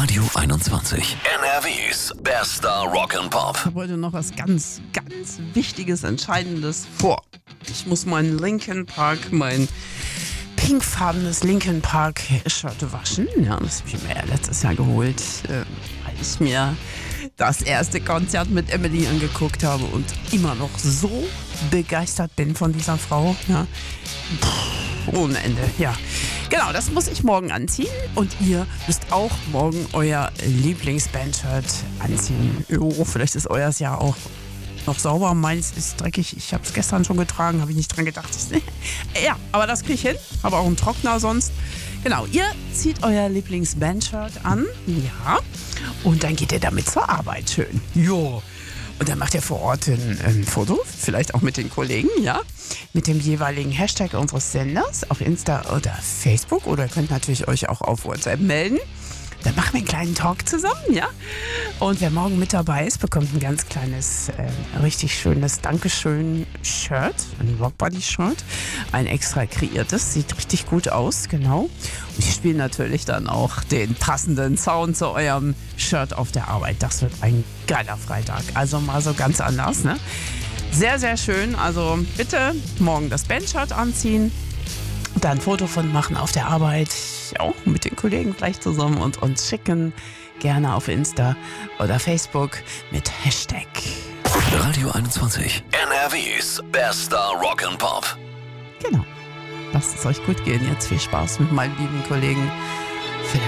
Radio 21. NRWs bester Rock'n'Pop. Ich habe heute noch was ganz, ganz Wichtiges, Entscheidendes vor. Ich muss meinen Linkin Park, mein pinkfarbenes Linkin Park Shirt waschen. Ja, das habe ich mir ja letztes Jahr geholt, weil ich mir das erste Konzert mit Emily angeguckt habe und immer noch so begeistert bin von dieser Frau. Ja. Ohne Ende, ja. Genau, das muss ich morgen anziehen und ihr müsst auch morgen euer Lieblingsband-Shirt anziehen. Jo, vielleicht ist euers ja auch noch sauber. Meins ist dreckig. Ich habe es gestern schon getragen, habe ich nicht dran gedacht. Ja, aber das kriege ich hin. Habe auch einen Trockner sonst. Genau, ihr zieht euer Lieblingsband-Shirt an. Ja. Und dann geht ihr damit zur Arbeit schön. Jo. Und dann macht ihr vor Ort ein Foto, vielleicht auch mit den Kollegen, ja, mit dem jeweiligen Hashtag unseres Senders auf Insta oder Facebook, oder ihr könnt natürlich euch auch auf WhatsApp melden. Dann machen wir einen kleinen Talk zusammen, ja. Und wer morgen mit dabei ist, bekommt ein ganz kleines, richtig schönes Dankeschön-Shirt, ein Rockbody-Shirt, ein extra kreiertes, sieht richtig gut aus, genau. Und ich spiele natürlich dann auch den passenden Sound zu eurem Shirt auf der Arbeit. Das wird ein geiler Freitag, also mal so ganz anders, ne? Sehr, sehr schön, also bitte morgen das Bandshirt anziehen. Da ein Foto von machen auf der Arbeit, auch mit den Kollegen vielleicht zusammen und uns schicken. Gerne auf Insta oder Facebook mit Hashtag Radio 21. NRWs bester Rock'n'Pop. Genau. Lasst es euch gut gehen. Jetzt viel Spaß mit meinen lieben Kollegen